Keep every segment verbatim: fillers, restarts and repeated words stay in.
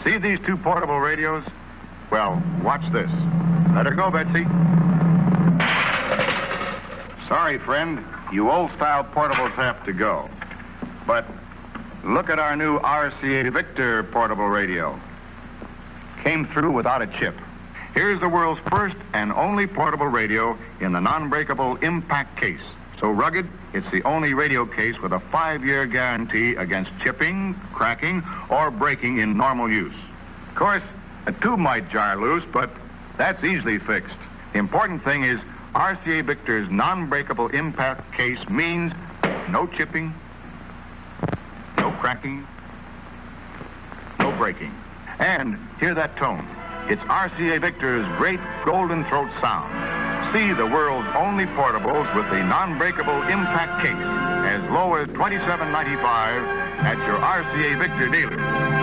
See these two portable radios? Well, watch this. Let her go, Betsy. Sorry, friend. You old-style portables have to go. But look at our new R C A Victor portable radio. Came through without a chip. Here's the world's first and only portable radio in the non-breakable impact case. So rugged, it's the only radio case with a five-year guarantee against chipping, cracking, or breaking in normal use. Of course, a tube might jar loose, but that's easily fixed. The important thing is R C A Victor's non-breakable impact case means no chipping, no cracking, no breaking. And hear that tone. It's R C A Victor's great golden throat sound. See the world's only portables with the non-breakable impact case as low as twenty-seven ninety-five at your R C A Victor dealer.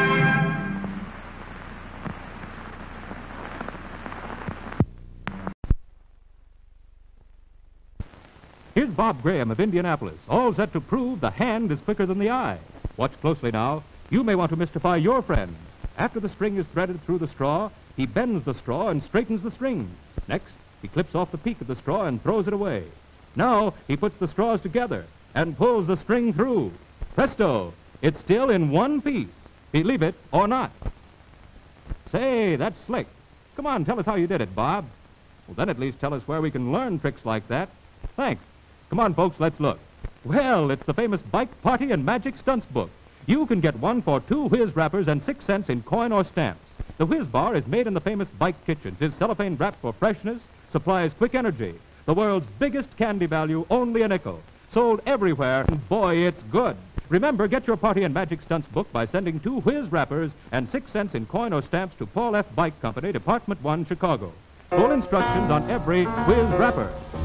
Here's Bob Graham of Indianapolis, all set to prove the hand is quicker than the eye. Watch closely now. You may want to mystify your friend. After the string is threaded through the straw, he bends the straw and straightens the string. Next, he clips off the peak of the straw and throws it away. Now, he puts the straws together and pulls the string through. Presto! It's still in one piece. Believe it or not. Say, that's slick. Come on, tell us how you did it, Bob. Well, then at least tell us where we can learn tricks like that. Thanks. Come on, folks, let's look. Well, it's the famous Bike Party and Magic Stunts book. You can get one for two whiz wrappers and six cents in coin or stamps. The whiz bar is made in the famous Bike Kitchens. It's cellophane wrapped for freshness, supplies quick energy. The world's biggest candy value, only a nickel. Sold everywhere, and boy, it's good. Remember, get your Party and Magic Stunts book by sending two whiz wrappers and six cents in coin or stamps to Paul F. Bike Company, Department one, Chicago. Full instructions on every whiz wrapper.